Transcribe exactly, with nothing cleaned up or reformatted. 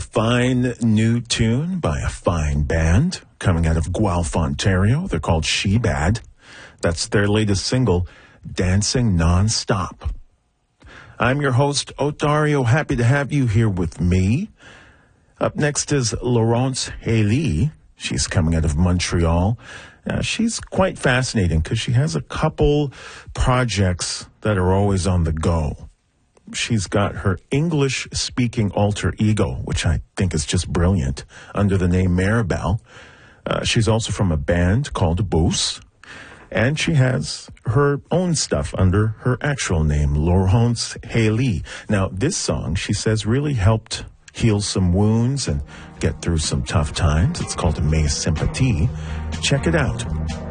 fine new tune by a fine band coming out of Guelph, Ontario. They're called She Bad. That's their latest single, Dancing Non-Stop. I'm your host, Otario. Happy to have you here with me. Up next is Laurence Haley. She's coming out of Montreal. Uh, she's quite fascinating because she has a couple projects that are always on the go. She's got her English-speaking alter ego, which I think is just brilliant, under the name Maribel. Uh, she's also from a band called Boos, and she has her own stuff under her actual name, Laurence Haley. Now, this song, she says, really helped heal some wounds and get through some tough times. It's called Mes Sympathie. Check it out.